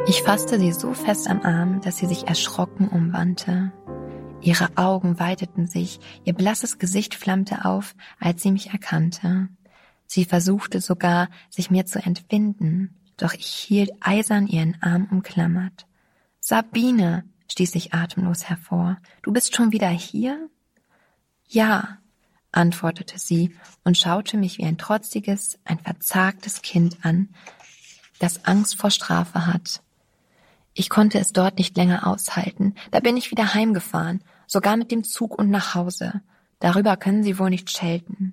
Ich fasste sie so fest am Arm, dass sie sich erschrocken umwandte. Ihre Augen weiteten sich, ihr blasses Gesicht flammte auf, als sie mich erkannte. Sie versuchte sogar, sich mir zu entwinden, doch ich hielt eisern ihren Arm umklammert. »Sabine«, stieß ich atemlos hervor, »du bist schon wieder hier?« »Ja«, antwortete sie und schaute mich wie ein trotziges, ein verzagtes Kind an, das Angst vor Strafe hat. Ich konnte es dort nicht länger aushalten. Da bin ich wieder heimgefahren, sogar mit dem Zug und nach Hause. Darüber können Sie wohl nicht schelten.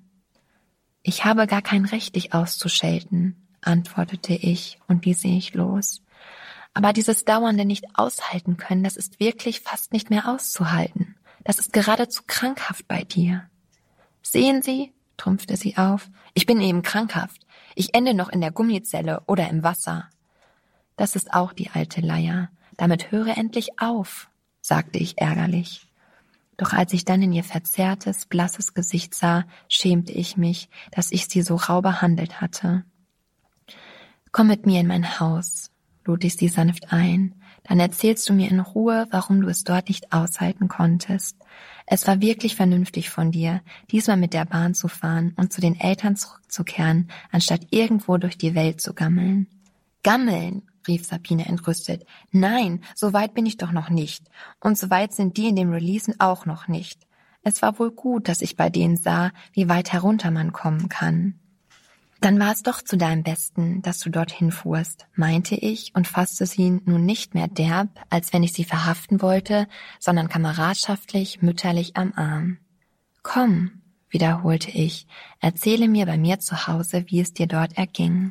Ich habe gar kein Recht, dich auszuschelten, antwortete ich und ließ sie nicht los. Aber dieses dauernde nicht aushalten können, das ist wirklich fast nicht mehr auszuhalten. Das ist geradezu krankhaft bei dir. Sehen Sie, trumpfte sie auf, ich bin eben krankhaft. Ich ende noch in der Gummizelle oder im Wasser. Das ist auch die alte Leier. Damit höre endlich auf, sagte ich ärgerlich. Doch als ich dann in ihr verzerrtes, blasses Gesicht sah, schämte ich mich, dass ich sie so rau behandelt hatte. Komm mit mir in mein Haus, lud ich sie sanft ein. Dann erzählst du mir in Ruhe, warum du es dort nicht aushalten konntest. Es war wirklich vernünftig von dir, diesmal mit der Bahn zu fahren und zu den Eltern zurückzukehren, anstatt irgendwo durch die Welt zu gammeln. Gammeln, rief Sabine entrüstet. Nein, so weit bin ich doch noch nicht. Und so weit sind die in dem Releasen auch noch nicht. Es war wohl gut, dass ich bei denen sah, wie weit herunter man kommen kann. Dann war es doch zu deinem Besten, dass du dorthin fuhrst, meinte ich und fasste sie nun nicht mehr derb, als wenn ich sie verhaften wollte, sondern kameradschaftlich, mütterlich am Arm. Komm, wiederholte ich, erzähle mir bei mir zu Hause, wie es dir dort erging.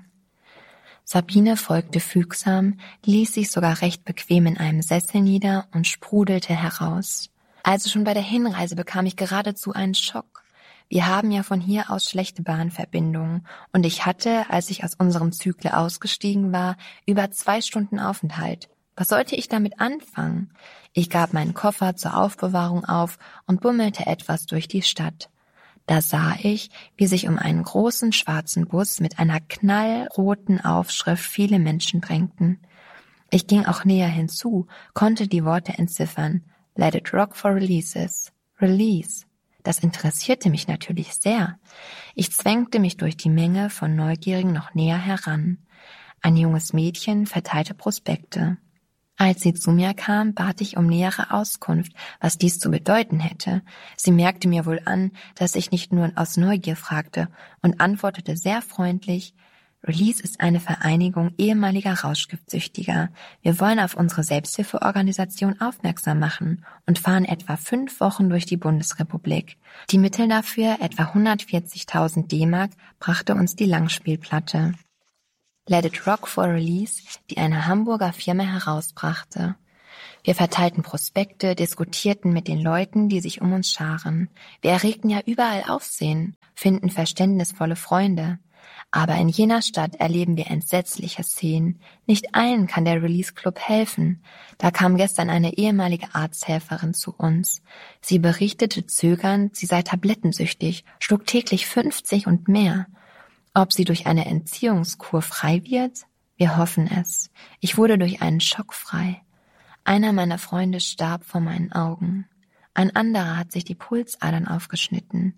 Sabine folgte fügsam, ließ sich sogar recht bequem in einem Sessel nieder und sprudelte heraus. Also schon bei der Hinreise bekam ich geradezu einen Schock. Wir haben ja von hier aus schlechte Bahnverbindungen und ich hatte, als ich aus unserem Zügle ausgestiegen war, über 2 Stunden Aufenthalt. Was sollte ich damit anfangen? Ich gab meinen Koffer zur Aufbewahrung auf und bummelte etwas durch die Stadt. Da sah ich, wie sich um einen großen schwarzen Bus mit einer knallroten Aufschrift viele Menschen drängten. Ich ging auch näher hinzu, konnte die Worte entziffern. Let it rock for releases. Release. Das interessierte mich natürlich sehr. Ich zwängte mich durch die Menge von Neugierigen noch näher heran. Ein junges Mädchen verteilte Prospekte. Als sie zu mir kam, bat ich um nähere Auskunft, was dies zu bedeuten hätte. Sie merkte mir wohl an, dass ich nicht nur aus Neugier fragte und antwortete sehr freundlich, Release ist eine Vereinigung ehemaliger Rauschgiftsüchtiger. Wir wollen auf unsere Selbsthilfeorganisation aufmerksam machen und fahren etwa 5 Wochen durch die Bundesrepublik. Die Mittel dafür, etwa 140.000 D-Mark, brachte uns die Langspielplatte. Let It Rock for Release, die eine Hamburger Firma herausbrachte. Wir verteilten Prospekte, diskutierten mit den Leuten, die sich um uns scharen. Wir erregten ja überall Aufsehen, finden verständnisvolle Freunde. Aber in jener Stadt erleben wir entsetzliche Szenen. Nicht allen kann der Release Club helfen. Da kam gestern eine ehemalige Arzthelferin zu uns. Sie berichtete zögernd, sie sei tablettensüchtig, schlug täglich 50 und mehr. Ob sie durch eine Entziehungskur frei wird? Wir hoffen es. Ich wurde durch einen Schock frei. Einer meiner Freunde starb vor meinen Augen. Ein anderer hat sich die Pulsadern aufgeschnitten.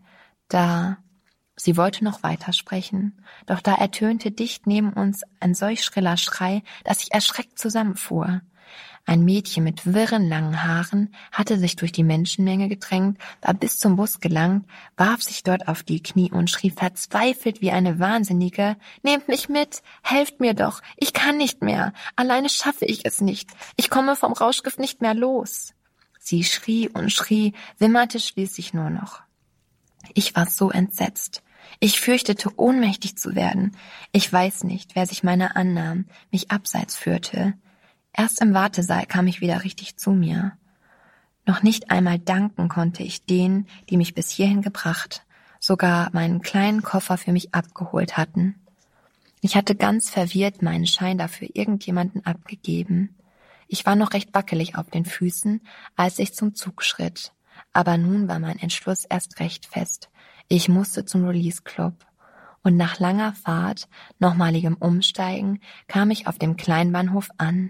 Sie wollte noch weitersprechen, doch da ertönte dicht neben uns ein solch schriller Schrei, dass ich erschreckt zusammenfuhr. Ein Mädchen mit wirren, langen Haaren hatte sich durch die Menschenmenge gedrängt, war bis zum Bus gelangt, warf sich dort auf die Knie und schrie verzweifelt wie eine Wahnsinnige, »Nehmt mich mit, helft mir doch, ich kann nicht mehr, alleine schaffe ich es nicht, ich komme vom Rauschgift nicht mehr los.« Sie schrie und schrie, wimmerte schließlich nur noch. Ich war so entsetzt. Ich fürchtete, ohnmächtig zu werden. Ich weiß nicht, wer sich meiner annahm, mich abseits führte. Erst im Wartesaal kam ich wieder richtig zu mir. Noch nicht einmal danken konnte ich denen, die mich bis hierhin gebracht, sogar meinen kleinen Koffer für mich abgeholt hatten. Ich hatte ganz verwirrt meinen Schein dafür irgendjemanden abgegeben. Ich war noch recht wackelig auf den Füßen, als ich zum Zug schritt. Aber nun war mein Entschluss erst recht fest. Ich musste zum Release Club. Und nach langer Fahrt, nochmaligem Umsteigen, kam ich auf dem Kleinbahnhof an.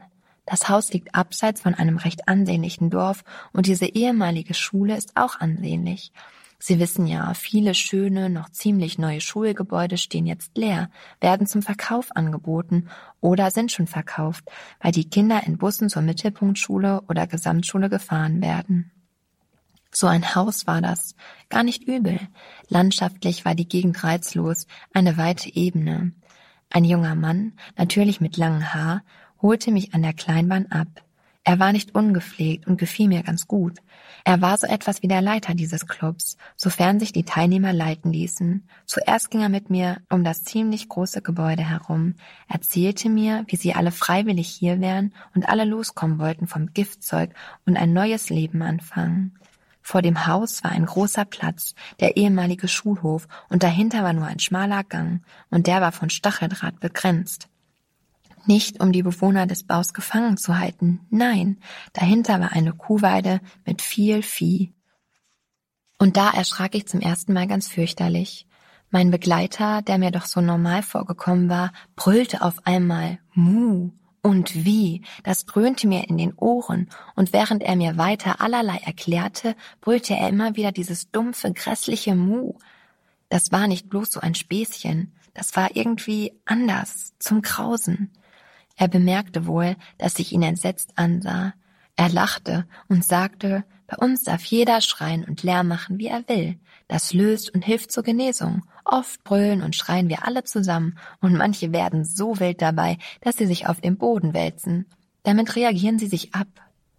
Das Haus liegt abseits von einem recht ansehnlichen Dorf und diese ehemalige Schule ist auch ansehnlich. Sie wissen ja, viele schöne, noch ziemlich neue Schulgebäude stehen jetzt leer, werden zum Verkauf angeboten oder sind schon verkauft, weil die Kinder in Bussen zur Mittelpunktschule oder Gesamtschule gefahren werden. So ein Haus war das, gar nicht übel. Landschaftlich war die Gegend reizlos, eine weite Ebene. Ein junger Mann, natürlich mit langem Haar, holte mich an der Kleinbahn ab. Er war nicht ungepflegt und gefiel mir ganz gut. Er war so etwas wie der Leiter dieses Clubs, sofern sich die Teilnehmer leiten ließen. Zuerst ging er mit mir um das ziemlich große Gebäude herum, erzählte mir, wie sie alle freiwillig hier wären und alle loskommen wollten vom Giftzeug und ein neues Leben anfangen. Vor dem Haus war ein großer Platz, der ehemalige Schulhof, und dahinter war nur ein schmaler Gang, und der war von Stacheldraht begrenzt. Nicht, um die Bewohner des Baus gefangen zu halten, nein, dahinter war eine Kuhweide mit viel Vieh. Und da erschrak ich zum ersten Mal ganz fürchterlich. Mein Begleiter, der mir doch so normal vorgekommen war, brüllte auf einmal Mu. Und wie, das dröhnte mir in den Ohren, und während er mir weiter allerlei erklärte, brüllte er immer wieder dieses dumpfe, grässliche Mu. Das war nicht bloß so ein Späßchen, das war irgendwie anders, zum Grausen. Er bemerkte wohl, dass ich ihn entsetzt ansah. Er lachte und sagte, bei uns darf jeder schreien und Lärm machen, wie er will. Das löst und hilft zur Genesung. Oft brüllen und schreien wir alle zusammen, und manche werden so wild dabei, dass sie sich auf den Boden wälzen. Damit reagieren sie sich ab.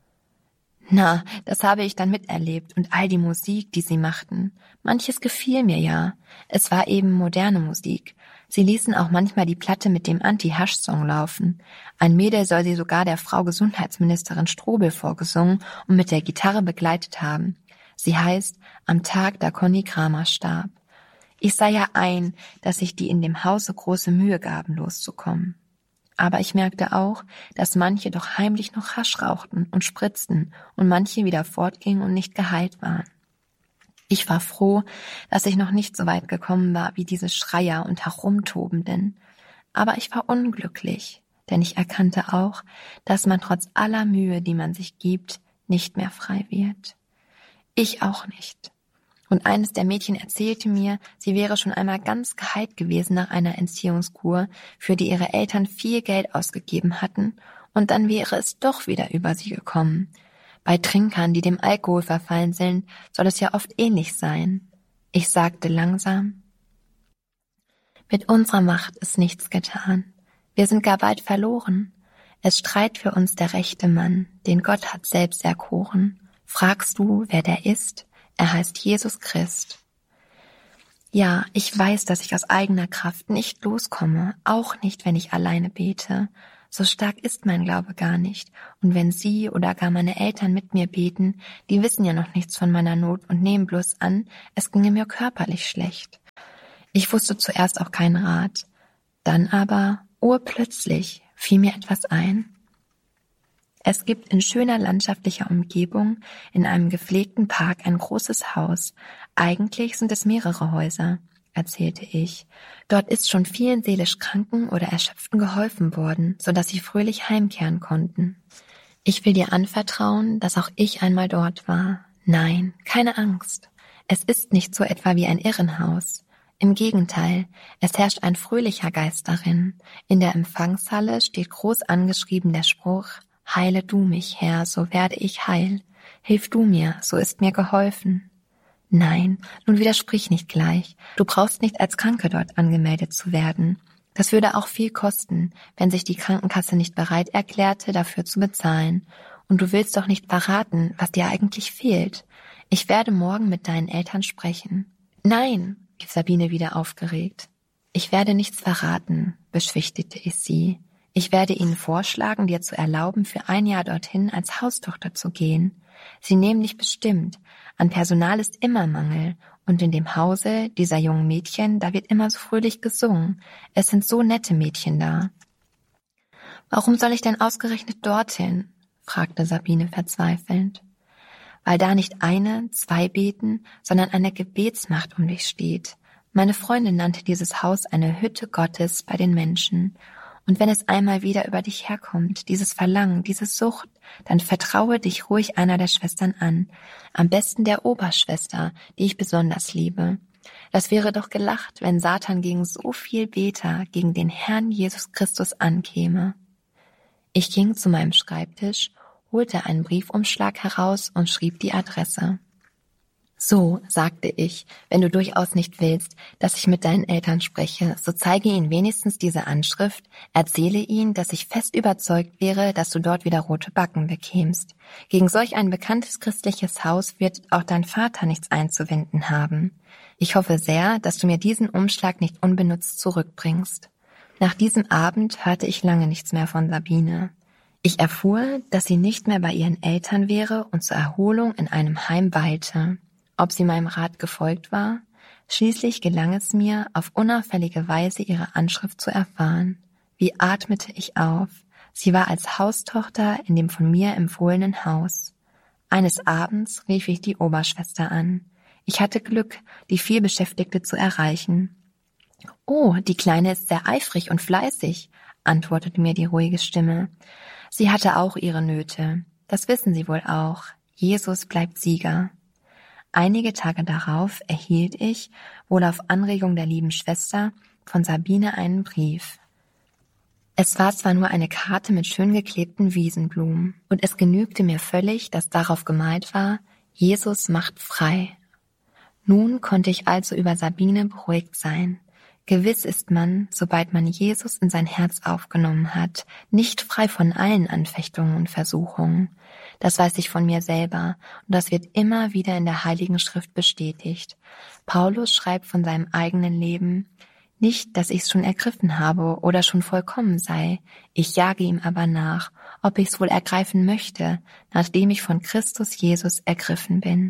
Na, das habe ich dann miterlebt und all die Musik, die sie machten. Manches gefiel mir ja. Es war eben moderne Musik. Sie ließen auch manchmal die Platte mit dem Anti-Hasch-Song laufen. Ein Mädel soll sie sogar der Frau Gesundheitsministerin Strobel vorgesungen und mit der Gitarre begleitet haben. Sie heißt Am Tag, da Conny Kramer starb. Ich sah ja ein, dass sich die in dem Hause große Mühe gaben, loszukommen. Aber ich merkte auch, dass manche doch heimlich noch Hasch rauchten und spritzten und manche wieder fortgingen und nicht geheilt waren. Ich war froh, dass ich noch nicht so weit gekommen war wie diese Schreier und Herumtobenden. Aber ich war unglücklich, denn ich erkannte auch, dass man trotz aller Mühe, die man sich gibt, nicht mehr frei wird. Ich auch nicht. Und eines der Mädchen erzählte mir, sie wäre schon einmal ganz geheilt gewesen nach einer Entziehungskur, für die ihre Eltern viel Geld ausgegeben hatten, und dann wäre es doch wieder über sie gekommen. Bei Trinkern, die dem Alkohol verfallen sind, soll es ja oft ähnlich sein. Ich sagte langsam, mit unserer Macht ist nichts getan. Wir sind gar bald verloren. Es streit für uns der rechte Mann, den Gott hat selbst erkoren. Fragst du, wer der ist? Er heißt Jesus Christ. Ja, ich weiß, dass ich aus eigener Kraft nicht loskomme, auch nicht, wenn ich alleine bete. So stark ist mein Glaube gar nicht. Und wenn Sie oder gar meine Eltern mit mir beten, die wissen ja noch nichts von meiner Not und nehmen bloß an, es ginge mir körperlich schlecht. Ich wusste zuerst auch keinen Rat. Dann aber, urplötzlich, fiel mir etwas ein. Es gibt in schöner landschaftlicher Umgebung in einem gepflegten Park ein großes Haus. Eigentlich sind es mehrere Häuser, erzählte ich. Dort ist schon vielen seelisch Kranken oder Erschöpften geholfen worden, sodass sie fröhlich heimkehren konnten. Ich will dir anvertrauen, dass auch ich einmal dort war. Nein, keine Angst. Es ist nicht so etwa wie ein Irrenhaus. Im Gegenteil, es herrscht ein fröhlicher Geist darin. In der Empfangshalle steht groß angeschrieben der Spruch: Heile du mich, Herr, so werde ich heil. Hilf du mir, so ist mir geholfen. Nein, nun widersprich nicht gleich. Du brauchst nicht als Kranke dort angemeldet zu werden. Das würde auch viel kosten, wenn sich die Krankenkasse nicht bereit erklärte, dafür zu bezahlen. Und du willst doch nicht verraten, was dir eigentlich fehlt. Ich werde morgen mit deinen Eltern sprechen. Nein, rief Sabine wieder aufgeregt. Ich werde nichts verraten, beschwichtigte ich sie. Ich werde Ihnen vorschlagen, dir zu erlauben, für ein Jahr dorthin als Haustochter zu gehen. Sie nehmen dich bestimmt. An Personal ist immer Mangel. Und in dem Hause dieser jungen Mädchen, da wird immer so fröhlich gesungen. Es sind so nette Mädchen da. Warum soll ich denn ausgerechnet dorthin? Fragte Sabine verzweifelnd. Weil da nicht 1, 2 beten, sondern eine Gebetsmacht um dich steht. Meine Freundin nannte dieses Haus eine Hütte Gottes bei den Menschen. Und wenn es einmal wieder über dich herkommt, dieses Verlangen, diese Sucht, dann vertraue dich ruhig einer der Schwestern an. Am besten der Oberschwester, die ich besonders liebe. Das wäre doch gelacht, wenn Satan gegen so viel Beter, gegen den Herrn Jesus Christus ankäme. Ich ging zu meinem Schreibtisch, holte einen Briefumschlag heraus und schrieb die Adresse. So, sagte ich, wenn du durchaus nicht willst, dass ich mit deinen Eltern spreche, so zeige ihnen wenigstens diese Anschrift, erzähle ihnen, dass ich fest überzeugt wäre, dass du dort wieder rote Backen bekämst. Gegen solch ein bekanntes christliches Haus wird auch dein Vater nichts einzuwenden haben. Ich hoffe sehr, dass du mir diesen Umschlag nicht unbenutzt zurückbringst. Nach diesem Abend hörte ich lange nichts mehr von Sabine. Ich erfuhr, dass sie nicht mehr bei ihren Eltern wäre und zur Erholung in einem Heim weilte. Ob sie meinem Rat gefolgt war? Schließlich gelang es mir, auf unauffällige Weise ihre Anschrift zu erfahren. Wie atmete ich auf? Sie war als Haustochter in dem von mir empfohlenen Haus. Eines Abends rief ich die Oberschwester an. Ich hatte Glück, die vielbeschäftigte zu erreichen. »Oh, die Kleine ist sehr eifrig und fleißig«, antwortete mir die ruhige Stimme. Sie hatte auch ihre Nöte. Das wissen Sie wohl auch. Jesus bleibt Sieger. Einige Tage darauf erhielt ich, wohl auf Anregung der lieben Schwester, von Sabine einen Brief. Es war zwar nur eine Karte mit schön geklebten Wiesenblumen, und es genügte mir völlig, dass darauf gemalt war, Jesus macht frei. Nun konnte ich also über Sabine beruhigt sein. Gewiss ist man, sobald man Jesus in sein Herz aufgenommen hat, nicht frei von allen Anfechtungen und Versuchungen. Das weiß ich von mir selber, und das wird immer wieder in der Heiligen Schrift bestätigt. Paulus schreibt von seinem eigenen Leben: Nicht, dass ich's schon ergriffen habe oder schon vollkommen sei, ich jage ihm aber nach, ob ich's wohl ergreifen möchte, nachdem ich von Christus Jesus ergriffen bin.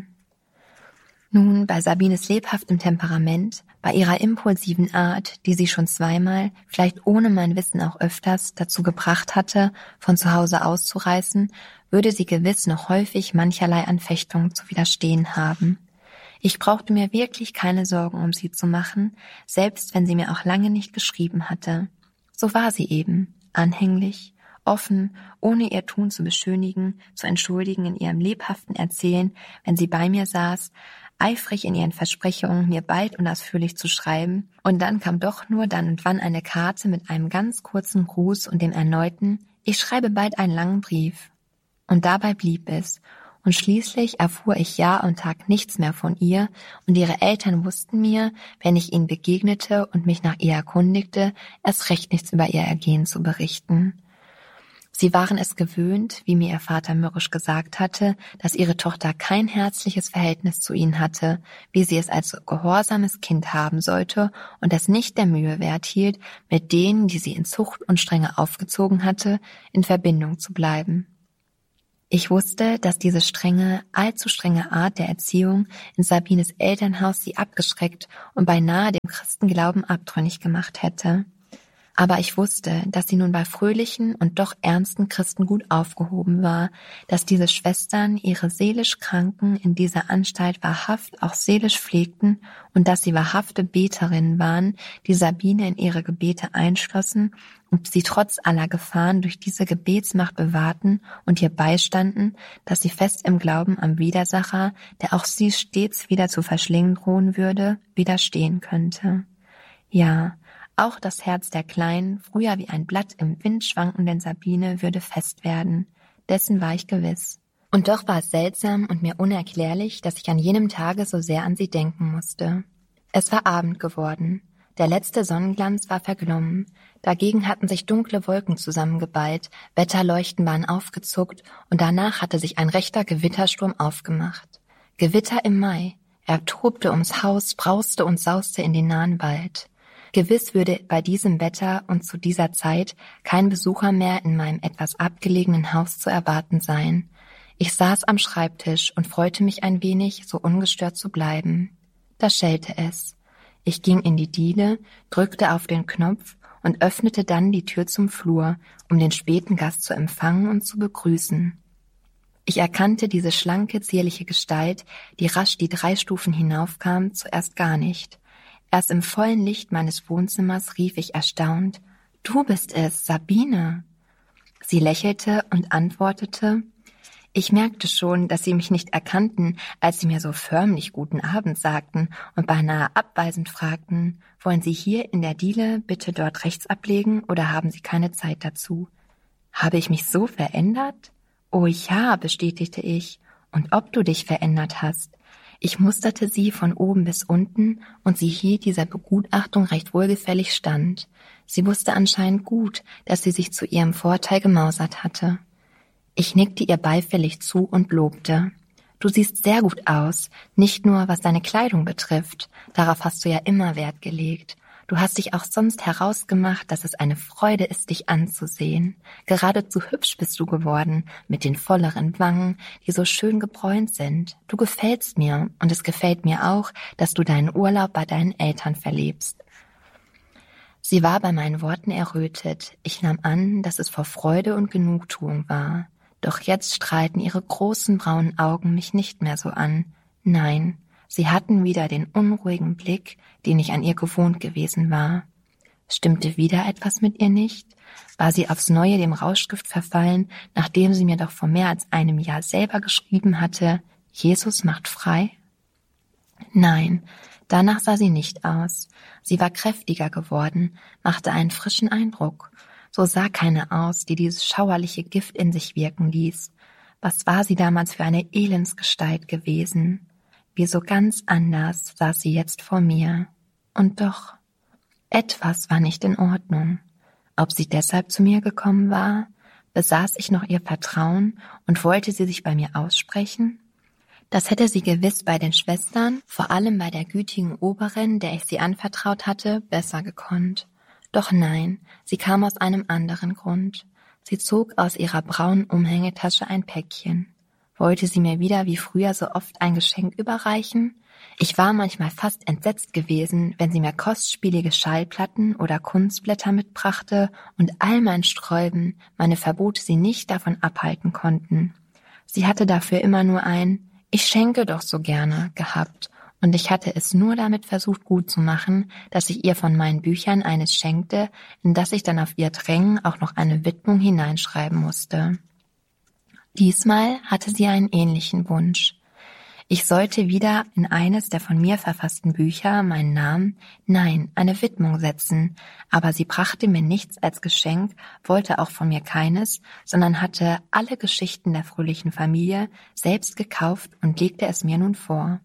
Nun, bei Sabines lebhaftem Temperament, bei ihrer impulsiven Art, die sie schon zweimal, vielleicht ohne mein Wissen auch öfters, dazu gebracht hatte, von zu Hause auszureißen, würde sie gewiss noch häufig mancherlei Anfechtungen zu widerstehen haben. Ich brauchte mir wirklich keine Sorgen um sie zu machen, selbst wenn sie mir auch lange nicht geschrieben hatte. So war sie eben, anhänglich, offen, ohne ihr Tun zu beschönigen, zu entschuldigen in ihrem lebhaften Erzählen, wenn sie bei mir saß, eifrig in ihren Versprechungen, mir bald und ausführlich zu schreiben, und dann kam doch nur dann und wann eine Karte mit einem ganz kurzen Gruß und dem erneuten: Ich schreibe bald einen langen Brief. Und dabei blieb es, und schließlich erfuhr ich Jahr und Tag nichts mehr von ihr, und ihre Eltern wussten mir, wenn ich ihnen begegnete und mich nach ihr erkundigte, erst recht nichts über ihr Ergehen zu berichten. Sie waren es gewöhnt, wie mir ihr Vater mürrisch gesagt hatte, dass ihre Tochter kein herzliches Verhältnis zu ihnen hatte, wie sie es als gehorsames Kind haben sollte und es nicht der Mühe wert hielt, mit denen, die sie in Zucht und Strenge aufgezogen hatte, in Verbindung zu bleiben. Ich wusste, dass diese strenge, allzu strenge Art der Erziehung in Sabines Elternhaus sie abgeschreckt und beinahe dem Christenglauben abtrünnig gemacht hätte. Aber ich wusste, dass sie nun bei fröhlichen und doch ernsten Christen gut aufgehoben war, dass diese Schwestern ihre seelisch Kranken in dieser Anstalt wahrhaft auch seelisch pflegten und dass sie wahrhafte Beterinnen waren, die Sabine in ihre Gebete einschlossen und sie trotz aller Gefahren durch diese Gebetsmacht bewahrten und ihr beistanden, dass sie fest im Glauben am Widersacher, der auch sie stets wieder zu verschlingen drohen würde, widerstehen könnte. Ja, auch das Herz der kleinen, früher wie ein Blatt im Wind schwankenden Sabine würde fest werden. Dessen war ich gewiss. Und doch war es seltsam und mir unerklärlich, dass ich an jenem Tage so sehr an sie denken musste. Es war Abend geworden. Der letzte Sonnenglanz war verglommen. Dagegen hatten sich dunkle Wolken zusammengeballt, Wetterleuchten waren aufgezuckt und danach hatte sich ein rechter Gewittersturm aufgemacht. Gewitter im Mai. Er tobte ums Haus, brauste und sauste in den nahen Wald. Gewiss würde bei diesem Wetter und zu dieser Zeit kein Besucher mehr in meinem etwas abgelegenen Haus zu erwarten sein. Ich saß am Schreibtisch und freute mich ein wenig, so ungestört zu bleiben. Da schellte es. Ich ging in die Diele, drückte auf den Knopf und öffnete dann die Tür zum Flur, um den späten Gast zu empfangen und zu begrüßen. Ich erkannte diese schlanke, zierliche Gestalt, die rasch die 3 Stufen hinaufkam, zuerst gar nicht. Erst im vollen Licht meines Wohnzimmers rief ich erstaunt: Du bist es, Sabine. Sie lächelte und antwortete: Ich merkte schon, dass Sie mich nicht erkannten, als Sie mir so förmlich guten Abend sagten und beinahe abweisend fragten: Wollen Sie hier in der Diele bitte dort rechts ablegen oder haben Sie keine Zeit dazu? Habe ich mich so verändert? Oh ja, bestätigte ich. Und ob du dich verändert hast? Ich musterte sie von oben bis unten und sie hielt dieser Begutachtung recht wohlgefällig stand. Sie wusste anscheinend gut, dass sie sich zu ihrem Vorteil gemausert hatte. Ich nickte ihr beifällig zu und lobte. Du siehst sehr gut aus, nicht nur was deine Kleidung betrifft. Darauf hast du ja immer Wert gelegt. Du hast dich auch sonst herausgemacht, dass es eine Freude ist, dich anzusehen. Geradezu hübsch bist du geworden, mit den volleren Wangen, die so schön gebräunt sind. Du gefällst mir, und es gefällt mir auch, dass du deinen Urlaub bei deinen Eltern verlebst. Sie war bei meinen Worten errötet. Ich nahm an, dass es vor Freude und Genugtuung war. Doch jetzt strahlten ihre großen braunen Augen mich nicht mehr so an. Nein, sie hatten wieder den unruhigen Blick, den ich an ihr gewohnt gewesen war. Stimmte wieder etwas mit ihr nicht? War sie aufs Neue dem Rauschgift verfallen, nachdem sie mir doch vor mehr als einem Jahr selber geschrieben hatte: Jesus macht frei? Nein, danach sah sie nicht aus. Sie war kräftiger geworden, machte einen frischen Eindruck. So sah keine aus, die dieses schauerliche Gift in sich wirken ließ. Was war sie damals für eine Elendsgestalt gewesen? Wie so ganz anders saß sie jetzt vor mir. Und doch, etwas war nicht in Ordnung. Ob sie deshalb zu mir gekommen war? Besaß ich noch ihr Vertrauen und wollte sie sich bei mir aussprechen? Das hätte sie gewiss bei den Schwestern, vor allem bei der gütigen Oberin, der ich sie anvertraut hatte, besser gekonnt. Doch nein, sie kam aus einem anderen Grund. Sie zog aus ihrer braunen Umhängetasche ein Päckchen. Wollte sie mir wieder wie früher so oft ein Geschenk überreichen? Ich war manchmal fast entsetzt gewesen, wenn sie mir kostspielige Schallplatten oder Kunstblätter mitbrachte und all mein Sträuben, meine Verbote sie nicht davon abhalten konnten. Sie hatte dafür immer nur ein »Ich schenke doch so gerne« gehabt. Und ich hatte es nur damit versucht gut zu machen, dass ich ihr von meinen Büchern eines schenkte, in das ich dann auf ihr Drängen auch noch eine Widmung hineinschreiben musste. Diesmal hatte sie einen ähnlichen Wunsch. Ich sollte wieder in eines der von mir verfassten Bücher meinen Namen, nein, eine Widmung setzen, aber sie brachte mir nichts als Geschenk, wollte auch von mir keines, sondern hatte alle Geschichten der fröhlichen Familie selbst gekauft und legte es mir nun vor.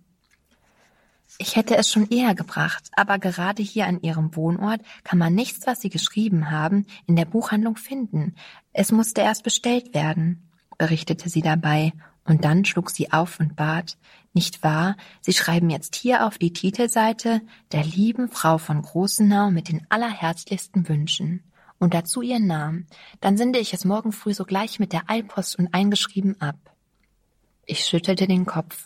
Ich hätte es schon eher gebracht, aber gerade hier an ihrem Wohnort kann man nichts, was sie geschrieben haben, in der Buchhandlung finden. Es musste erst bestellt werden, berichtete sie dabei, und dann schlug sie auf und bat: Nicht wahr, Sie schreiben jetzt hier auf die Titelseite der lieben Frau von Großenau mit den allerherzlichsten Wünschen und dazu ihren Namen. Dann sende ich es morgen früh sogleich mit der Eilpost und eingeschrieben ab. Ich schüttelte den Kopf.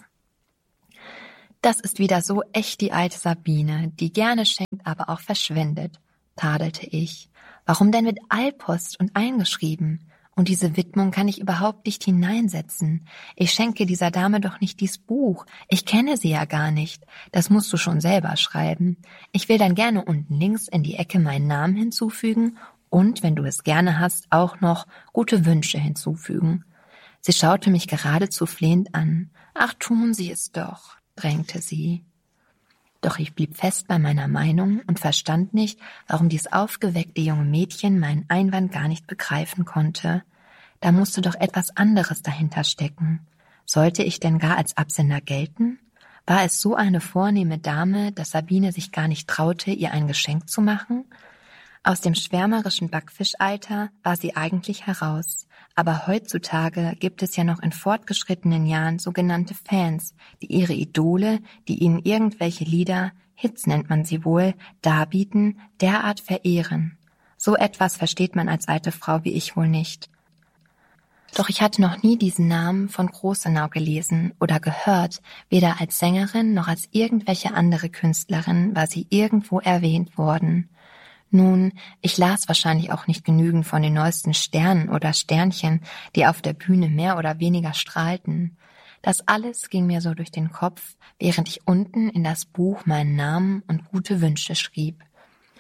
Das ist wieder so echt die alte Sabine, die gerne schenkt, aber auch verschwendet, tadelte ich. Warum denn mit Eilpost und eingeschrieben? Und diese Widmung kann ich überhaupt nicht hineinsetzen. Ich schenke dieser Dame doch nicht dies Buch. Ich kenne sie ja gar nicht. Das musst du schon selber schreiben. Ich will dann gerne unten links in die Ecke meinen Namen hinzufügen und, wenn du es gerne hast, auch noch gute Wünsche hinzufügen. Sie schaute mich geradezu flehend an. Ach, tun Sie es doch, drängte sie. Doch ich blieb fest bei meiner Meinung und verstand nicht, warum dies aufgeweckte junge Mädchen meinen Einwand gar nicht begreifen konnte. Da musste doch etwas anderes dahinter stecken. Sollte ich denn gar als Absender gelten? War es so eine vornehme Dame, dass Sabine sich gar nicht traute, ihr ein Geschenk zu machen? Aus dem schwärmerischen Backfischalter war sie eigentlich heraus. Aber heutzutage gibt es ja noch in fortgeschrittenen Jahren sogenannte Fans, die ihre Idole, die ihnen irgendwelche Lieder, Hits nennt man sie wohl, darbieten, derart verehren. So etwas versteht man als alte Frau wie ich wohl nicht. Doch ich hatte noch nie diesen Namen von Großenau gelesen oder gehört, weder als Sängerin noch als irgendwelche andere Künstlerin war sie irgendwo erwähnt worden. Nun, ich las wahrscheinlich auch nicht genügend von den neuesten Sternen oder Sternchen, die auf der Bühne mehr oder weniger strahlten. Das alles ging mir so durch den Kopf, während ich unten in das Buch meinen Namen und gute Wünsche schrieb.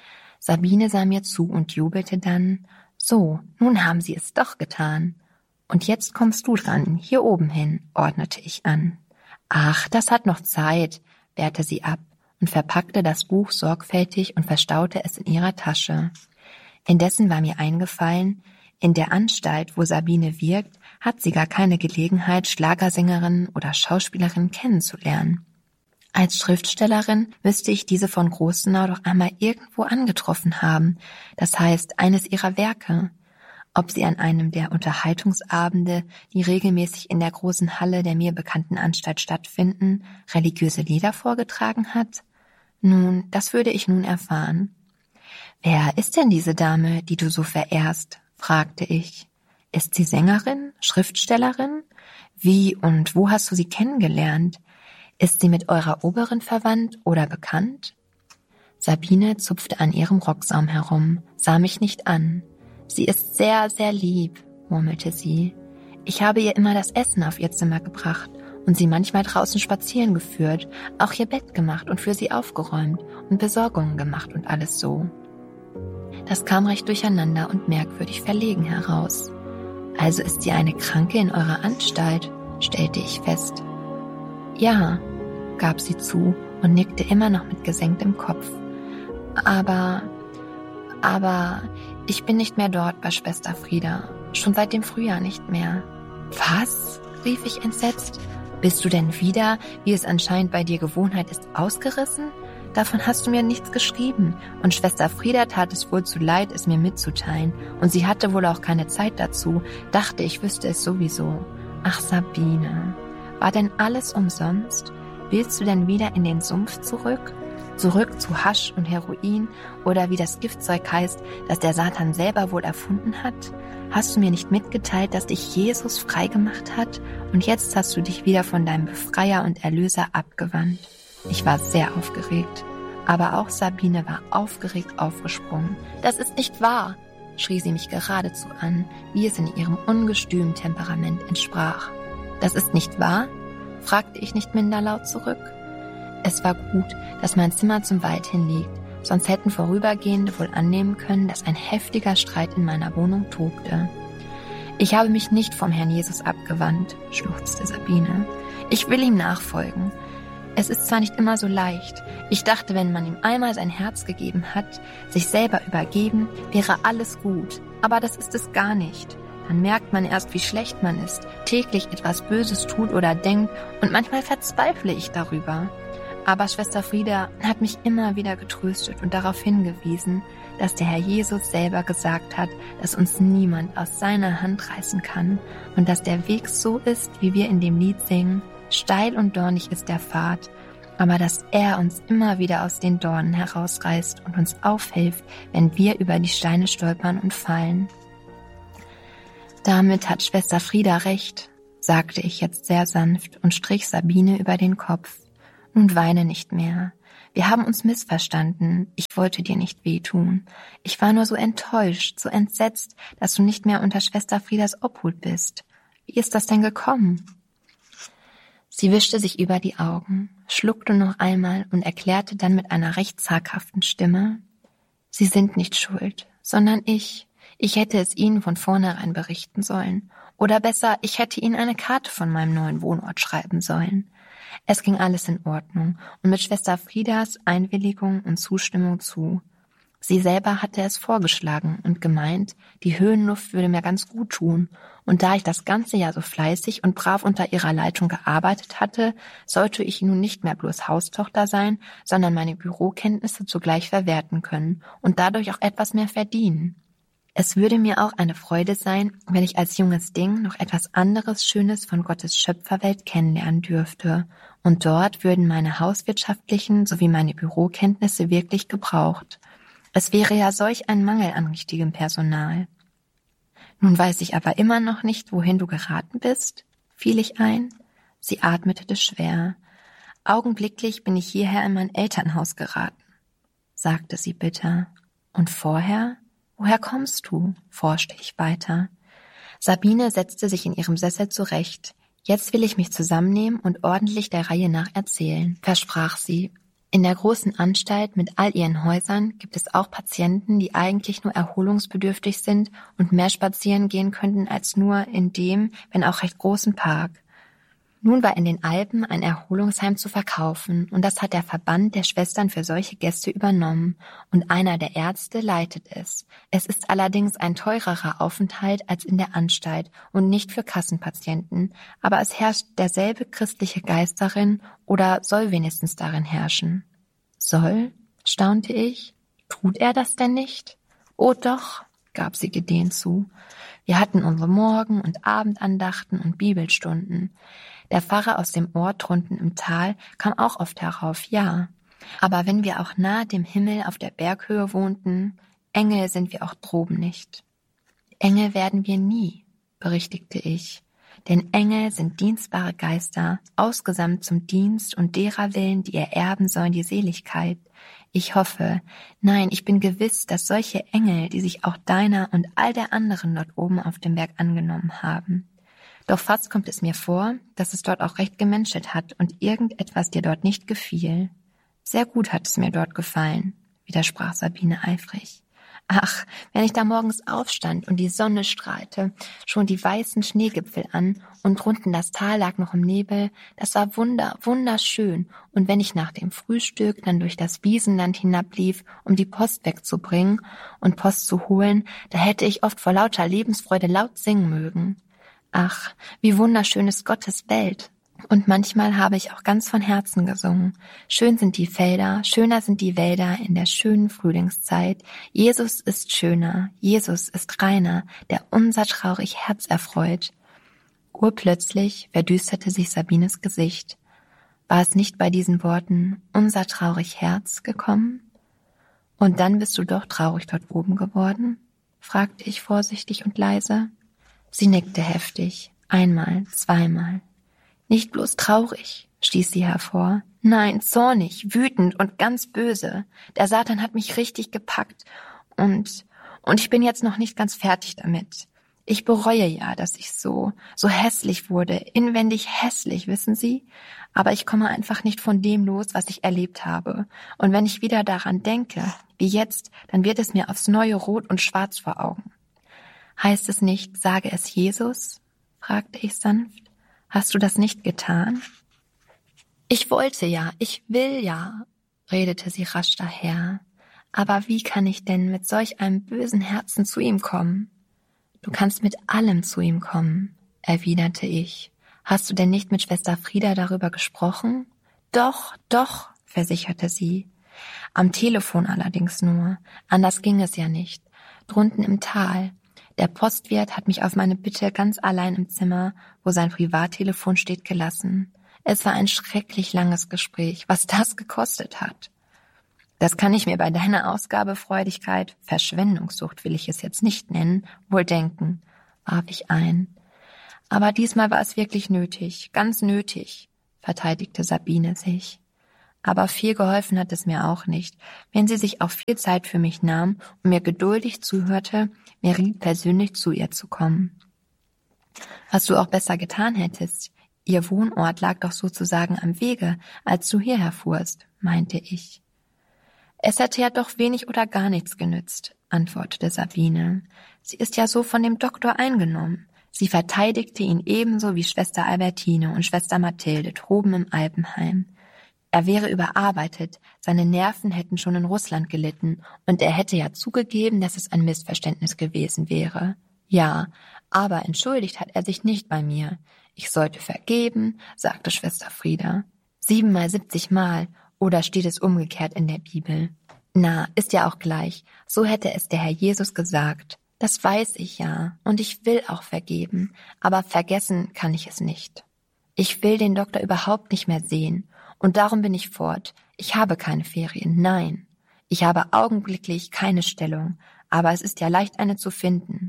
Sabine sah mir zu und jubelte dann: »So, nun haben Sie es doch getan. Und jetzt kommst du dran, hier oben hin«, ordnete ich an. »Ach, das hat noch Zeit«, wehrte sie ab und verpackte das Buch sorgfältig und verstaute es in ihrer Tasche. Indessen war mir eingefallen, in der Anstalt, wo Sabine wirkt, hat sie gar keine Gelegenheit, Schlagersängerin oder Schauspielerin kennenzulernen. Als Schriftstellerin müsste ich diese von Grossenau doch einmal irgendwo angetroffen haben, das heißt eines ihrer Werke. Ob sie an einem der Unterhaltungsabende, die regelmäßig in der großen Halle der mir bekannten Anstalt stattfinden, religiöse Lieder vorgetragen hat? Nun, das würde ich nun erfahren. »Wer ist denn diese Dame, die du so verehrst?«, fragte ich. »Ist sie Sängerin, Schriftstellerin? Wie und wo hast du sie kennengelernt? Ist sie mit eurer Oberin verwandt oder bekannt?« Sabine zupfte an ihrem Rocksaum herum, sah mich nicht an. »Sie ist sehr, sehr lieb«, murmelte sie. »Ich habe ihr immer das Essen auf ihr Zimmer gebracht und sie manchmal draußen spazieren geführt, auch ihr Bett gemacht und für sie aufgeräumt und Besorgungen gemacht und alles so.« Das kam recht durcheinander und merkwürdig verlegen heraus. »Also ist sie eine Kranke in eurer Anstalt«, stellte ich fest. »Ja«, gab sie zu und nickte immer noch mit gesenktem Kopf. Aber ich bin nicht mehr dort bei Schwester Frieda, schon seit dem Frühjahr nicht mehr.« »Was?«, rief ich entsetzt. »Bist du denn wieder, wie es anscheinend bei dir Gewohnheit ist, ausgerissen? Davon hast du mir nichts geschrieben, und Schwester Frieda tat es wohl zu leid, es mir mitzuteilen, und sie hatte wohl auch keine Zeit dazu, dachte, ich wüsste es sowieso. Ach, Sabine, war denn alles umsonst? Willst du denn wieder in den Sumpf zurück? Zurück zu Hasch und Heroin oder wie das Giftzeug heißt, das der Satan selber wohl erfunden hat? Hast du mir nicht mitgeteilt, dass dich Jesus freigemacht hat und jetzt hast du dich wieder von deinem Befreier und Erlöser abgewandt?« Ich war sehr aufgeregt, aber auch Sabine war aufgeregt aufgesprungen. »Das ist nicht wahr«, schrie sie mich geradezu an, wie es in ihrem ungestümen Temperament entsprach. »Das ist nicht wahr?«, fragte ich nicht minder laut zurück. Es war gut, dass mein Zimmer zum Wald hin liegt, sonst hätten Vorübergehende wohl annehmen können, dass ein heftiger Streit in meiner Wohnung tobte. »Ich habe mich nicht vom Herrn Jesus abgewandt«, schluchzte Sabine. »Ich will ihm nachfolgen. Es ist zwar nicht immer so leicht. Ich dachte, wenn man ihm einmal sein Herz gegeben hat, sich selber übergeben, wäre alles gut. Aber das ist es gar nicht. Dann merkt man erst, wie schlecht man ist, täglich etwas Böses tut oder denkt und manchmal verzweifle ich darüber. Aber Schwester Frieda hat mich immer wieder getröstet und darauf hingewiesen, dass der Herr Jesus selber gesagt hat, dass uns niemand aus seiner Hand reißen kann und dass der Weg so ist, wie wir in dem Lied singen, steil und dornig ist der Pfad, aber dass er uns immer wieder aus den Dornen herausreißt und uns aufhilft, wenn wir über die Steine stolpern und fallen. Damit hat Schwester Frieda recht, sagte ich jetzt sehr sanft und strich Sabine über den Kopf. Nun weine nicht mehr. Wir haben uns missverstanden. Ich wollte dir nicht wehtun. Ich war nur so enttäuscht, so entsetzt, dass du nicht mehr unter Schwester Friedas Obhut bist. Wie ist das denn gekommen?« Sie wischte sich über die Augen, schluckte noch einmal und erklärte dann mit einer recht zaghaften Stimme: »Sie sind nicht schuld, sondern ich. Ich hätte es Ihnen von vornherein berichten sollen. Oder besser, ich hätte Ihnen eine Karte von meinem neuen Wohnort schreiben sollen. Es ging alles in Ordnung und mit Schwester Friedas Einwilligung und Zustimmung zu. Sie selber hatte es vorgeschlagen und gemeint, die Höhenluft würde mir ganz gut tun. Und da ich das ganze Jahr so fleißig und brav unter ihrer Leitung gearbeitet hatte, sollte ich nun nicht mehr bloß Haustochter sein, sondern meine Bürokenntnisse zugleich verwerten können und dadurch auch etwas mehr verdienen. Es würde mir auch eine Freude sein, wenn ich als junges Ding noch etwas anderes Schönes von Gottes Schöpferwelt kennenlernen dürfte. Und dort würden meine hauswirtschaftlichen sowie meine Bürokenntnisse wirklich gebraucht. Es wäre ja solch ein Mangel an richtigem Personal. Nun weiß ich aber immer noch nicht, wohin du geraten bist, fiel ich ein. Sie atmete schwer. Augenblicklich bin ich hierher in mein Elternhaus geraten, sagte sie bitter. Und vorher? Woher kommst du?, forschte ich weiter. Sabine setzte sich in ihrem Sessel zurecht. Jetzt will ich mich zusammennehmen und ordentlich der Reihe nach erzählen, versprach sie. In der großen Anstalt mit all ihren Häusern gibt es auch Patienten, die eigentlich nur erholungsbedürftig sind und mehr spazieren gehen könnten als nur in dem, wenn auch recht großen Park. Nun war in den Alpen ein Erholungsheim zu verkaufen und das hat der Verband der Schwestern für solche Gäste übernommen und einer der Ärzte leitet es. Es ist allerdings ein teurerer Aufenthalt als in der Anstalt und nicht für Kassenpatienten, aber es herrscht derselbe christliche Geist darin oder soll wenigstens darin herrschen. Soll? Staunte ich. Tut er das denn nicht? Oh doch, gab sie gedehnt zu. Wir hatten unsere Morgen- und Abendandachten und Bibelstunden. Der Pfarrer aus dem Ort drunten im Tal kam auch oft herauf, ja. Aber wenn wir auch nahe dem Himmel auf der Berghöhe wohnten, Engel sind wir auch droben nicht. Engel werden wir nie, berichtigte ich. Denn Engel sind dienstbare Geister, ausgesandt zum Dienst und derer willen, die ererben sollen die Seligkeit. Ich hoffe, nein, ich bin gewiss, dass solche Engel, die sich auch deiner und all der anderen dort oben auf dem Berg angenommen haben. Doch fast kommt es mir vor, dass es dort auch recht gemenschelt hat und irgendetwas dir dort nicht gefiel. Sehr gut hat es mir dort gefallen, widersprach Sabine eifrig. Ach, wenn ich da morgens aufstand und die Sonne strahlte, schon die weißen Schneegipfel an und drunten das Tal lag noch im Nebel, das war wunderschön. Und wenn ich nach dem Frühstück dann durch das Wiesenland hinablief, um die Post wegzubringen und Post zu holen, da hätte ich oft vor lauter Lebensfreude laut singen mögen. Ach, wie wunderschön ist Gottes Welt. Und manchmal habe ich auch ganz von Herzen gesungen. Schön sind die Felder, schöner sind die Wälder in der schönen Frühlingszeit. Jesus ist schöner, Jesus ist reiner, der unser traurig Herz erfreut. Urplötzlich verdüsterte sich Sabines Gesicht. War es nicht bei diesen Worten unser traurig Herz gekommen? Und dann bist du doch traurig dort oben geworden? Fragte ich vorsichtig und leise. Sie nickte heftig, einmal, zweimal. Nicht bloß traurig, stieß sie hervor. Nein, zornig, wütend und ganz böse. Der Satan hat mich richtig gepackt und ich bin jetzt noch nicht ganz fertig damit. Ich bereue ja, dass ich so hässlich wurde, inwendig hässlich, wissen Sie? Aber ich komme einfach nicht von dem los, was ich erlebt habe. Und wenn ich wieder daran denke, wie jetzt, dann wird es mir aufs Neue rot und schwarz vor Augen. Heißt es nicht, sage es Jesus? Fragte ich sanft. Hast du das nicht getan? Ich wollte ja, ich will ja, redete sie rasch daher. Aber wie kann ich denn mit solch einem bösen Herzen zu ihm kommen? Du kannst mit allem zu ihm kommen, erwiderte ich. Hast du denn nicht mit Schwester Frieda darüber gesprochen? Doch, versicherte sie. Am Telefon allerdings nur. Anders ging es ja nicht. Drunten im Tal. Der Postwirt hat mich auf meine Bitte ganz allein im Zimmer, wo sein Privattelefon steht, gelassen. Es war ein schrecklich langes Gespräch, was das gekostet hat. Das kann ich mir bei deiner Ausgabefreudigkeit, Verschwendungssucht will ich es jetzt nicht nennen, wohl denken, warf ich ein. Aber diesmal war es wirklich nötig, ganz nötig, verteidigte Sabine sich. Aber viel geholfen hat es mir auch nicht, wenn sie sich auch viel Zeit für mich nahm und mir geduldig zuhörte, mir riet, persönlich zu ihr zu kommen. Was du auch besser getan hättest, ihr Wohnort lag doch sozusagen am Wege, als du hierher fuhrst, meinte ich. Es hätte ja doch wenig oder gar nichts genützt, antwortete Sabine. Sie ist ja so von dem Doktor eingenommen. Sie verteidigte ihn ebenso wie Schwester Albertine und Schwester Mathilde droben im Alpenheim. Er wäre überarbeitet, seine Nerven hätten schon in Russland gelitten und er hätte ja zugegeben, dass es ein Missverständnis gewesen wäre. Ja, aber entschuldigt hat er sich nicht bei mir. Ich sollte vergeben, sagte Schwester Frieda. 7 mal 70 Mal, oder steht es umgekehrt in der Bibel? Na, ist ja auch gleich, so hätte es der Herr Jesus gesagt. Das weiß ich ja, und ich will auch vergeben, aber vergessen kann ich es nicht. Ich will den Doktor überhaupt nicht mehr sehen. Und darum bin ich fort. Ich habe keine Ferien, nein. Ich habe augenblicklich keine Stellung, aber es ist ja leicht, eine zu finden.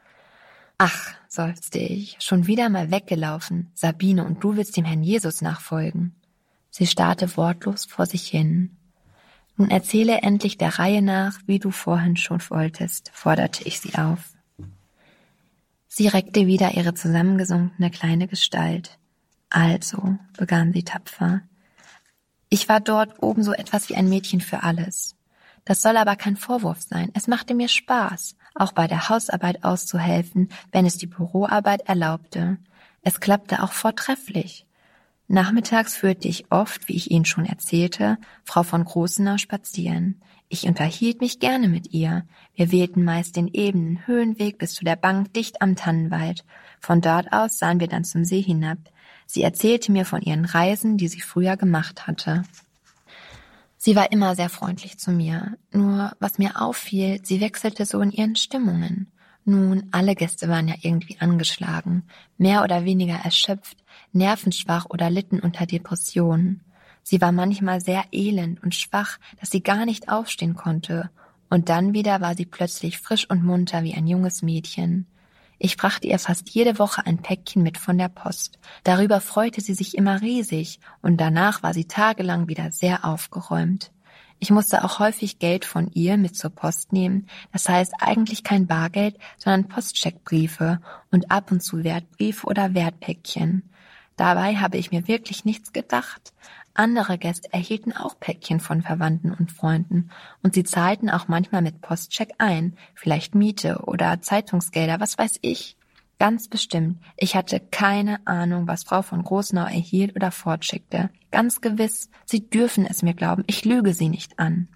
Ach, seufzte ich, schon wieder mal weggelaufen. Sabine, und du willst dem Herrn Jesus nachfolgen. Sie starrte wortlos vor sich hin. Nun erzähle endlich der Reihe nach, wie du vorhin schon wolltest, forderte ich sie auf. Sie reckte wieder ihre zusammengesunkene kleine Gestalt. Also, begann sie tapfer, Ich war dort oben so etwas wie ein Mädchen für alles. Das soll aber kein Vorwurf sein. Es machte mir Spaß, auch bei der Hausarbeit auszuhelfen, wenn es die Büroarbeit erlaubte. Es klappte auch vortrefflich. Nachmittags führte ich oft, wie ich Ihnen schon erzählte, Frau von Großenau spazieren. Ich unterhielt mich gerne mit ihr. Wir wählten meist den ebenen Höhenweg bis zu der Bank dicht am Tannenwald. Von dort aus sahen wir dann zum See hinab. Sie erzählte mir von ihren Reisen, die sie früher gemacht hatte. Sie war immer sehr freundlich zu mir. Nur, was mir auffiel, sie wechselte so in ihren Stimmungen. Nun, alle Gäste waren ja irgendwie angeschlagen, mehr oder weniger erschöpft, nervenschwach oder litten unter Depressionen. Sie war manchmal sehr elend und schwach, dass sie gar nicht aufstehen konnte. Und dann wieder war sie plötzlich frisch und munter wie ein junges Mädchen. Ich brachte ihr fast jede Woche ein Päckchen mit von der Post. Darüber freute sie sich immer riesig und danach war sie tagelang wieder sehr aufgeräumt. Ich musste auch häufig Geld von ihr mit zur Post nehmen, das heißt eigentlich kein Bargeld, sondern Postcheckbriefe und ab und zu Wertbriefe oder Wertpäckchen. Dabei habe ich mir wirklich nichts gedacht. Andere Gäste erhielten auch Päckchen von Verwandten und Freunden und sie zahlten auch manchmal mit Postcheck ein, vielleicht Miete oder Zeitungsgelder, was weiß ich. Ganz bestimmt, ich hatte keine Ahnung, was Frau von Großenau erhielt oder fortschickte. Ganz gewiss, Sie dürfen es mir glauben, ich lüge Sie nicht an.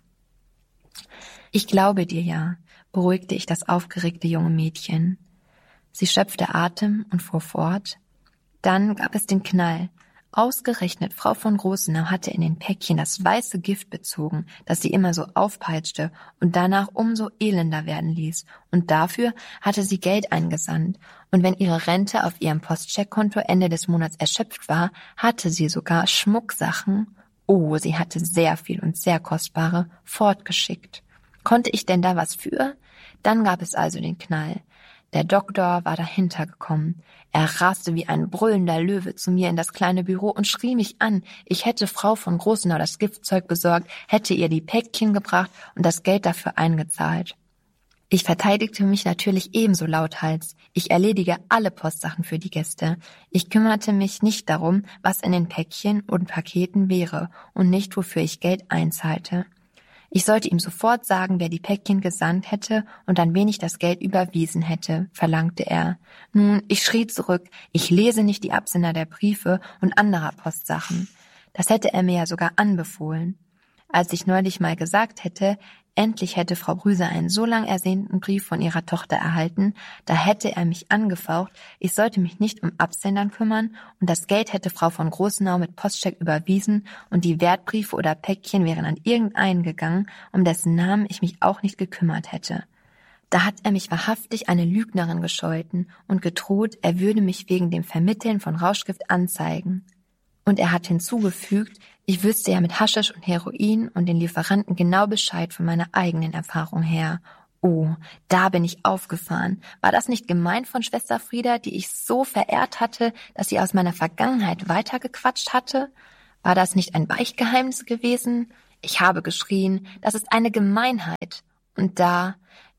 Ich glaube dir ja, beruhigte ich das aufgeregte junge Mädchen. Sie schöpfte Atem und fuhr fort. Dann gab es den Knall. Ausgerechnet Frau von Großenau hatte in den Päckchen das weiße Gift bezogen, das sie immer so aufpeitschte und danach umso elender werden ließ. Und dafür hatte sie Geld eingesandt. Und wenn ihre Rente auf ihrem Postcheckkonto Ende des Monats erschöpft war, hatte sie sogar Schmucksachen, sie hatte sehr viel und sehr kostbare, fortgeschickt. Konnte ich denn da was für? Dann gab es also den Knall. Der Doktor war dahinter gekommen. Er raste wie ein brüllender Löwe zu mir in das kleine Büro und schrie mich an. Ich hätte Frau von Großenau das Giftzeug besorgt, hätte ihr die Päckchen gebracht und das Geld dafür eingezahlt. Ich verteidigte mich natürlich ebenso lauthals. Ich erledige alle Postsachen für die Gäste. Ich kümmerte mich nicht darum, was in den Päckchen und Paketen wäre und nicht, wofür ich Geld einzahlte. Ich sollte ihm sofort sagen, wer die Päckchen gesandt hätte und an wen ich das Geld überwiesen hätte, verlangte er. Nun, ich schrie zurück, ich lese nicht die Absender der Briefe und anderer Postsachen. Das hätte er mir ja sogar anbefohlen. Als ich neulich mal gesagt hätte, endlich hätte Frau Brüse einen so lang ersehnten Brief von ihrer Tochter erhalten, da hätte er mich angefaucht, ich sollte mich nicht um Absendern kümmern und das Geld hätte Frau von Großenau mit Postcheck überwiesen und die Wertbriefe oder Päckchen wären an irgendeinen gegangen, um dessen Namen ich mich auch nicht gekümmert hätte. Da hat er mich wahrhaftig eine Lügnerin gescholten und gedroht, er würde mich wegen dem Vermitteln von Rauschgift anzeigen. Und er hat hinzugefügt, ich wüsste ja mit Haschisch und Heroin und den Lieferanten genau Bescheid von meiner eigenen Erfahrung her. Oh, da bin ich aufgefahren. War das nicht gemein von Schwester Frieda, die ich so verehrt hatte, dass sie aus meiner Vergangenheit weitergequatscht hatte? War das nicht ein Beichtgeheimnis gewesen? Ich habe geschrien, das ist eine Gemeinheit. Und da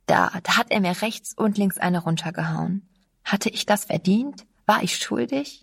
hat er mir rechts und links eine runtergehauen. Hatte ich das verdient? War ich schuldig?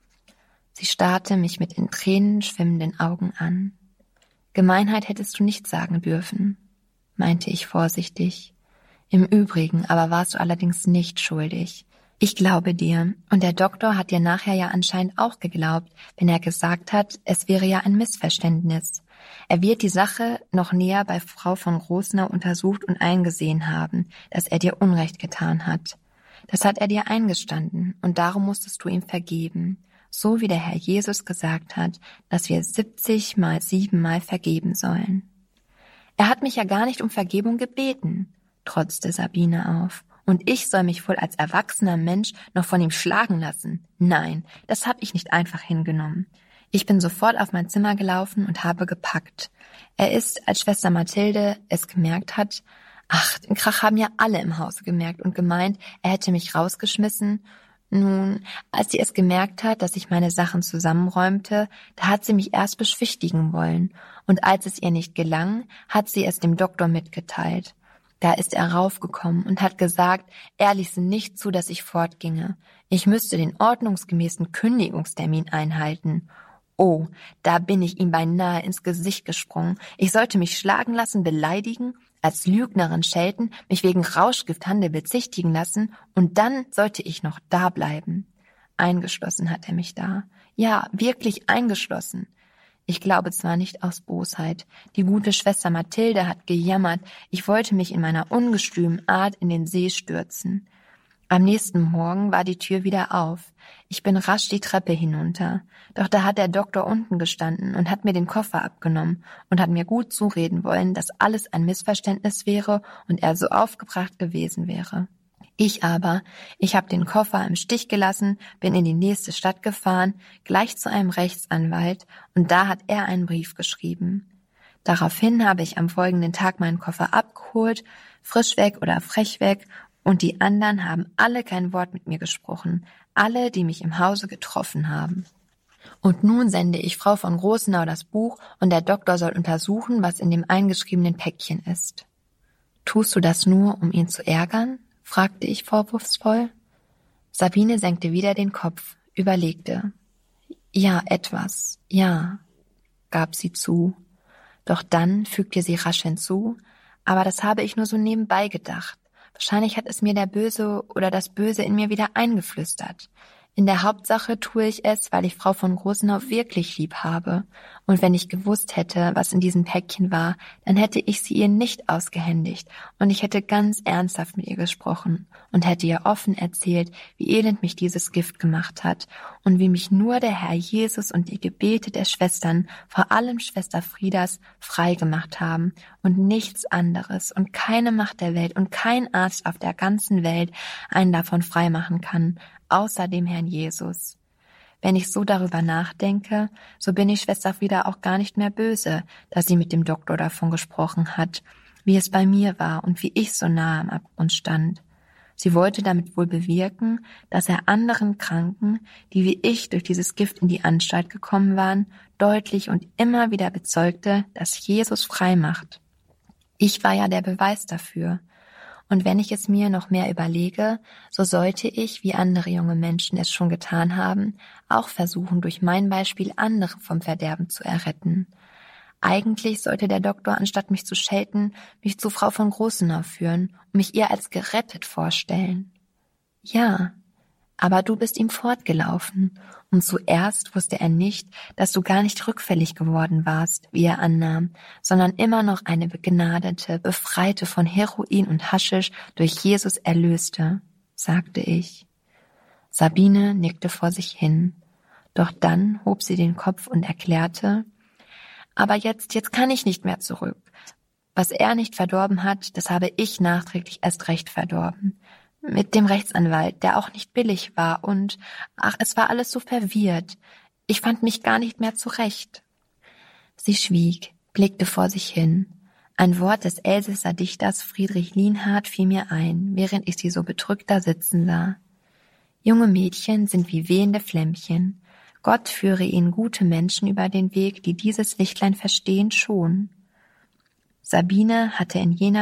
Sie starrte mich mit in Tränen schwimmenden Augen an. Gemeinheit hättest du nicht sagen dürfen, meinte ich vorsichtig. Im Übrigen aber warst du allerdings nicht schuldig. Ich glaube dir, und der Doktor hat dir nachher ja anscheinend auch geglaubt, wenn er gesagt hat, es wäre ja ein Missverständnis. Er wird die Sache noch näher bei Frau von Großenau untersucht und eingesehen haben, dass er dir Unrecht getan hat. Das hat er dir eingestanden, und darum musstest du ihm vergeben. So wie der Herr Jesus gesagt hat, dass wir 70 mal 7 Mal vergeben sollen. Er hat mich ja gar nicht um Vergebung gebeten, trotzte Sabine auf. Und ich soll mich wohl als erwachsener Mensch noch von ihm schlagen lassen? Nein, das habe ich nicht einfach hingenommen. Ich bin sofort auf mein Zimmer gelaufen und habe gepackt. Er ist, als Schwester Mathilde es gemerkt hat, den Krach haben ja alle im Hause gemerkt und gemeint, er hätte mich rausgeschmissen. Nun, als sie es gemerkt hat, dass ich meine Sachen zusammenräumte, da hat sie mich erst beschwichtigen wollen, und als es ihr nicht gelang, hat sie es dem Doktor mitgeteilt. Da ist er raufgekommen und hat gesagt, er ließe nicht zu, dass ich fortginge. Ich müsste den ordnungsgemäßen Kündigungstermin einhalten. Oh, da bin ich ihm beinahe ins Gesicht gesprungen. Ich sollte mich schlagen lassen, beleidigen, als Lügnerin schelten, mich wegen Rauschgifthandel bezichtigen lassen und dann sollte ich noch da bleiben. Eingeschlossen hat er mich da. Ja, wirklich eingeschlossen. Ich glaube zwar nicht aus Bosheit. Die gute Schwester Mathilde hat gejammert, ich wollte mich in meiner ungestümen Art in den See stürzen. Am nächsten Morgen war die Tür wieder auf. Ich bin rasch die Treppe hinunter. Doch da hat der Doktor unten gestanden und hat mir den Koffer abgenommen und hat mir gut zureden wollen, dass alles ein Missverständnis wäre und er so aufgebracht gewesen wäre. Ich habe den Koffer im Stich gelassen, bin in die nächste Stadt gefahren, gleich zu einem Rechtsanwalt, und da hat er einen Brief geschrieben. Daraufhin habe ich am folgenden Tag meinen Koffer abgeholt, frisch weg oder frech weg, und die anderen haben alle kein Wort mit mir gesprochen, alle, die mich im Hause getroffen haben. Und nun sende ich Frau von Großenau das Buch, und der Doktor soll untersuchen, was in dem eingeschriebenen Päckchen ist. Tust du das nur, um ihn zu ärgern? Fragte ich vorwurfsvoll. Sabine senkte wieder den Kopf, überlegte. Ja, etwas, ja, gab sie zu. Doch dann fügte sie rasch hinzu, aber das habe ich nur so nebenbei gedacht. Wahrscheinlich hat es mir der Böse oder das Böse in mir wieder eingeflüstert. In der Hauptsache tue ich es, weil ich Frau von Großenau wirklich lieb habe. Und wenn ich gewusst hätte, was in diesem Päckchen war, dann hätte ich sie ihr nicht ausgehändigt und ich hätte ganz ernsthaft mit ihr gesprochen und hätte ihr offen erzählt, wie elend mich dieses Gift gemacht hat und wie mich nur der Herr Jesus und die Gebete der Schwestern, vor allem Schwester Friedas, frei gemacht haben und nichts anderes und keine Macht der Welt und kein Arzt auf der ganzen Welt einen davon frei machen kann, außer dem Herrn Jesus. Wenn ich so darüber nachdenke, so bin ich Schwester Frieda auch gar nicht mehr böse, dass sie mit dem Doktor davon gesprochen hat, wie es bei mir war und wie ich so nahe am Abgrund stand. Sie wollte damit wohl bewirken, dass er anderen Kranken, die wie ich durch dieses Gift in die Anstalt gekommen waren, deutlich und immer wieder bezeugte, dass Jesus frei macht. Ich war ja der Beweis dafür. Und wenn ich es mir noch mehr überlege, so sollte ich, wie andere junge Menschen es schon getan haben, auch versuchen, durch mein Beispiel andere vom Verderben zu erretten. Eigentlich sollte der Doktor, anstatt mich zu schelten, mich zu Frau von Großenau führen und mich ihr als gerettet vorstellen. Ja, aber du bist ihm fortgelaufen, und zuerst wusste er nicht, dass du gar nicht rückfällig geworden warst, wie er annahm, sondern immer noch eine begnadete, befreite von Heroin und Haschisch durch Jesus Erlöste, sagte ich. Sabine nickte vor sich hin, doch dann hob sie den Kopf und erklärte, aber jetzt kann ich nicht mehr zurück. Was er nicht verdorben hat, das habe ich nachträglich erst recht verdorben. Mit dem Rechtsanwalt, der auch nicht billig war und, es war alles so verwirrt. Ich fand mich gar nicht mehr zurecht. Sie schwieg, blickte vor sich hin. Ein Wort des Elsässer Dichters Friedrich Lienhard fiel mir ein, während ich sie so bedrückt da sitzen sah. Junge Mädchen sind wie wehende Flämmchen. Gott führe ihnen gute Menschen über den Weg, die dieses Lichtlein verstehen schon. Sabine hatte in jener